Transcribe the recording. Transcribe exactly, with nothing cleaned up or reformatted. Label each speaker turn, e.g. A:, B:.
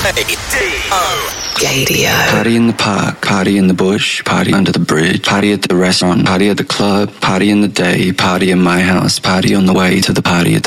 A: Radio.
B: Party in the park, party in the bush, party under the bridge, party at the restaurant, party at the club, party in the day, party in my house, party on the way to the party at the